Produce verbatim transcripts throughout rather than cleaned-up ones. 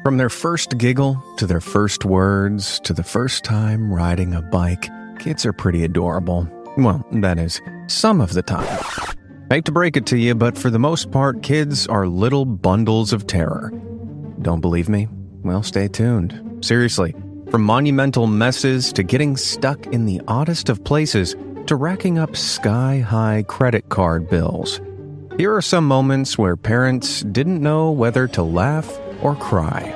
From their first giggle, to their first words, to the first time riding a bike, kids are pretty adorable. Well, that is, some of the time. Hate to break it to you, but for the most part, kids are little bundles of terror. Don't believe me? Well, stay tuned. Seriously, from monumental messes to getting stuck in the oddest of places to racking up sky-high credit card bills. Here are some moments where parents didn't know whether to laugh or cry.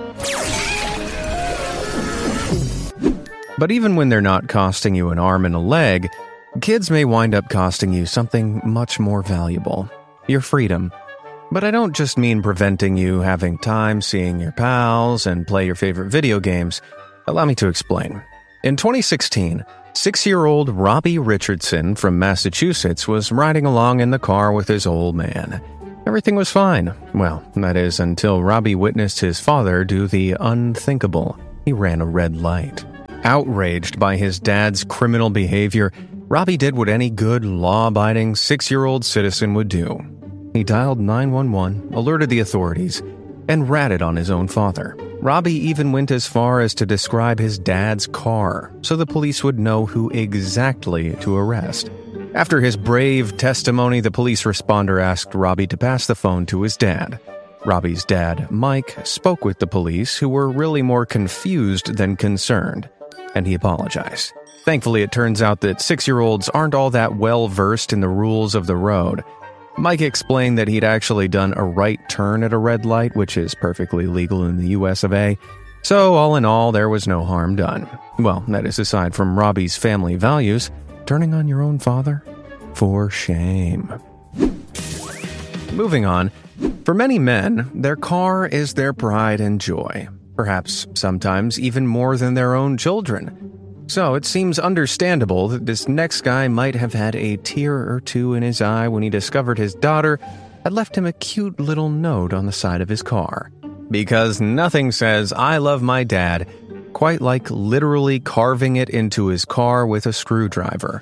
But even when they're not costing you an arm and a leg, kids may wind up costing you something much more valuable, your freedom. But I don't just mean preventing you having time seeing your pals and play your favorite video games. Allow me to explain. In twenty sixteen, six-year-old Robbie Richardson from Massachusetts was riding along in the car with his old man. Everything was fine. Well, that is, until Robbie witnessed his father do the unthinkable. He ran a red light. Outraged by his dad's criminal behavior, Robbie did what any good, law-abiding six-year-old citizen would do. He dialed nine one one, alerted the authorities, and ratted on his own father. Robbie even went as far as to describe his dad's car, so the police would know who exactly to arrest. After his brave testimony, the police responder asked Robbie to pass the phone to his dad. Robbie's dad, Mike, spoke with the police, who were really more confused than concerned, and he apologized. Thankfully, it turns out that six-year-olds aren't all that well-versed in the rules of the road. Mike explained that he'd actually done a right turn at a red light, which is perfectly legal in the U S of A. So, all in all, there was no harm done. Well, that is aside from Robbie's family values. Turning on your own father? For shame. Moving on, for many men, their car is their pride and joy. Perhaps sometimes even more than their own children. So it seems understandable that this next guy might have had a tear or two in his eye when he discovered his daughter had left him a cute little note on the side of his car. Because nothing says, "I love my dad," quite like literally carving it into his car with a screwdriver.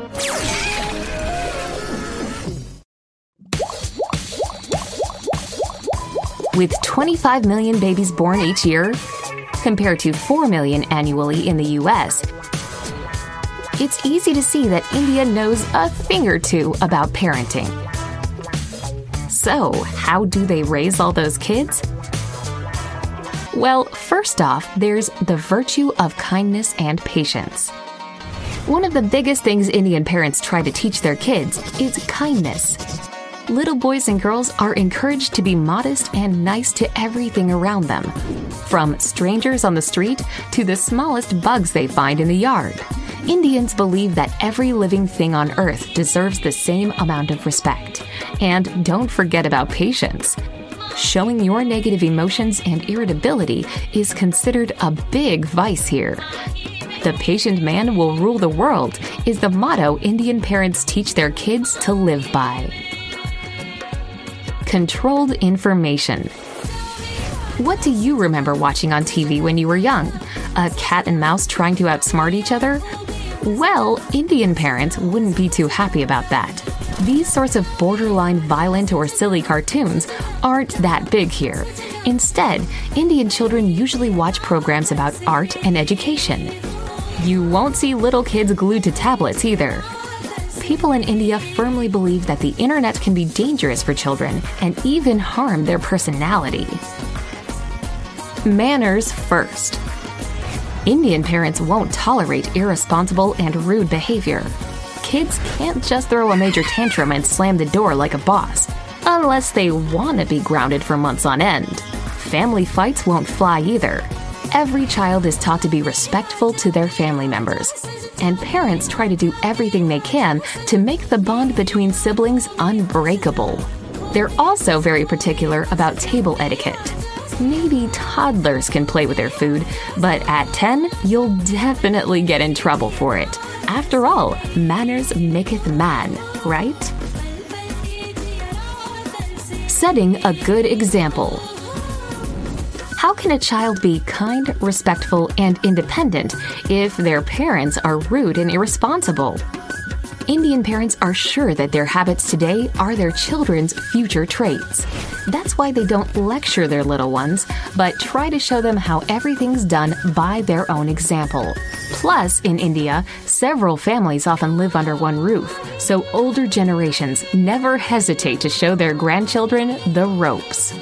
With twenty-five million babies born each year, compared to four million annually in the U S, it's easy to see that India knows a thing or two about parenting. So, how do they raise all those kids? Well, first off, there's the virtue of kindness and patience. One of the biggest things Indian parents try to teach their kids is kindness. Little boys and girls are encouraged to be modest and nice to everything around them, from strangers on the street to the smallest bugs they find in the yard. Indians believe that every living thing on earth deserves the same amount of respect. And don't forget about patience. Showing your negative emotions and irritability is considered a big vice here. "The patient man will rule the world" is the motto Indian parents teach their kids to live by. Controlled information. What do you remember watching on T V when you were young? A cat and mouse trying to outsmart each other? Well, Indian parents wouldn't be too happy about that. These sorts of borderline violent or silly cartoons aren't that big here. Instead, Indian children usually watch programs about art and education. You won't see little kids glued to tablets either. People in India firmly believe that the internet can be dangerous for children and even harm their personality. Manners first. Indian parents won't tolerate irresponsible and rude behavior. Kids can't just throw a major tantrum and slam the door like a boss, unless they want to be grounded for months on end. Family fights won't fly either. Every child is taught to be respectful to their family members, and parents try to do everything they can to make the bond between siblings unbreakable. They're also very particular about table etiquette. Maybe toddlers can play with their food, but at ten, you'll definitely get in trouble for it. After all, manners maketh man, right? Setting a good example. How can a child be kind, respectful, and independent if their parents are rude and irresponsible? Indian parents are sure that their habits today are their children's future traits. That's why they don't lecture their little ones, but try to show them how everything's done by their own example. Plus, in India, several families often live under one roof, so older generations never hesitate to show their grandchildren the ropes.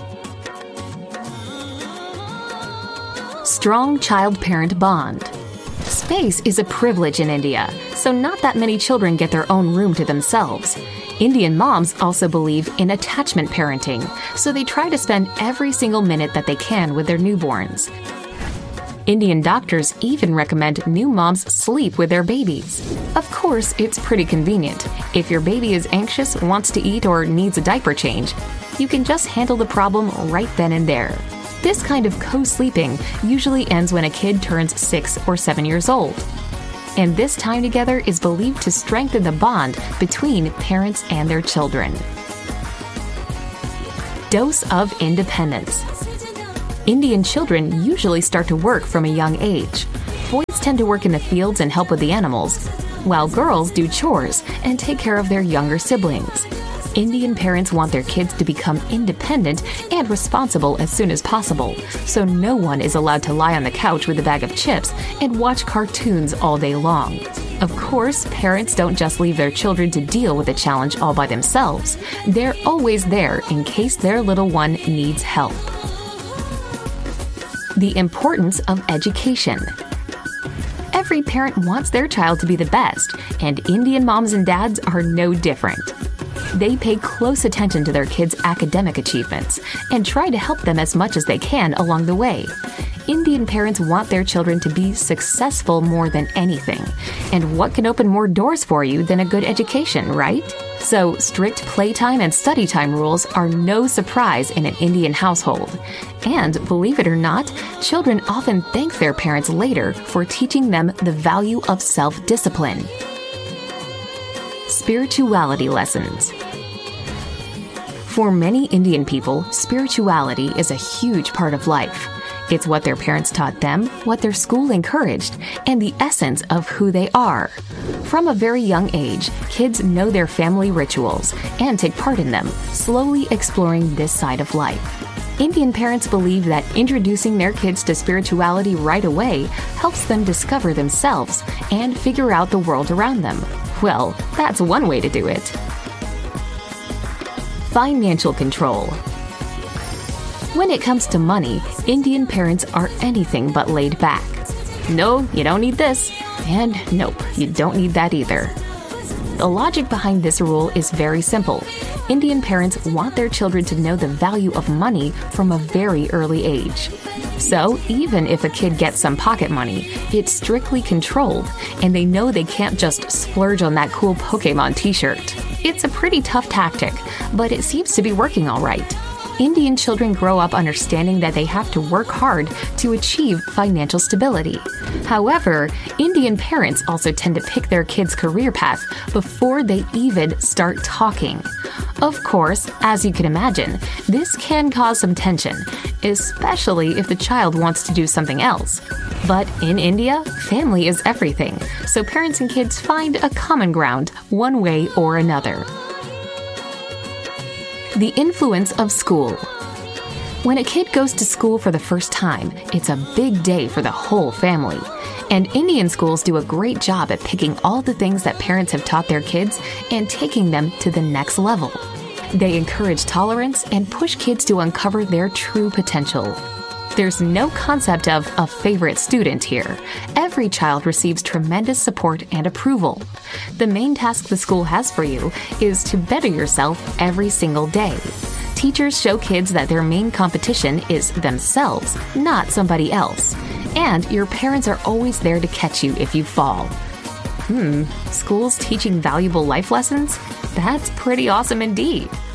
Strong child-parent bond. Space is a privilege in India, so not that many children get their own room to themselves. Indian moms also believe in attachment parenting, so they try to spend every single minute that they can with their newborns. Indian doctors even recommend new moms sleep with their babies. Of course, it's pretty convenient. If your baby is anxious, wants to eat, or needs a diaper change, you can just handle the problem right then and there. This kind of co-sleeping usually ends when a kid turns six or seven years old. And this time together is believed to strengthen the bond between parents and their children. Dose of independence. Indian children usually start to work from a young age. Boys tend to work in the fields and help with the animals, while girls do chores and take care of their younger siblings. Indian parents want their kids to become independent and responsible as soon as possible, so no one is allowed to lie on the couch with a bag of chips and watch cartoons all day long. Of course, parents don't just leave their children to deal with the challenge all by themselves. They're always there in case their little one needs help. The importance of education. Every parent wants their child to be the best, and Indian moms and dads are no different. They pay close attention to their kids' academic achievements and try to help them as much as they can along the way. Indian parents want their children to be successful more than anything. And what can open more doors for you than a good education, right? So, strict playtime and study time rules are no surprise in an Indian household. And believe it or not, children often thank their parents later for teaching them the value of self-discipline. Spirituality lessons. For many Indian people, spirituality is a huge part of life. It's what their parents taught them, what their school encouraged, and the essence of who they are. From a very young age, kids know their family rituals and take part in them, slowly exploring this side of life. Indian parents believe that introducing their kids to spirituality right away helps them discover themselves and figure out the world around them. Well, that's one way to do it. Financial control. When it comes to money, Indian parents are anything but laid back. No, you don't need this. And nope, you don't need that either. The logic behind this rule is very simple. Indian parents want their children to know the value of money from a very early age. So, even if a kid gets some pocket money, it's strictly controlled, and they know they can't just splurge on that cool Pokemon t-shirt. It's a pretty tough tactic, but it seems to be working all right. Indian children grow up understanding that they have to work hard to achieve financial stability. However, Indian parents also tend to pick their kids' career path before they even start talking. Of course, as you can imagine, this can cause some tension, especially if the child wants to do something else. But in India, family is everything, so parents and kids find a common ground one way or another. The influence of school. When a kid goes to school for the first time, it's a big day for the whole family. And Indian schools do a great job at picking all the things that parents have taught their kids and taking them to the next level. They encourage tolerance and push kids to uncover their true potential. There's no concept of a favorite student here. Every child receives tremendous support and approval. The main task the school has for you is to better yourself every single day. Teachers show kids that their main competition is themselves, not somebody else. And your parents are always there to catch you if you fall. Hmm, schools teaching valuable life lessons? That's pretty awesome indeed.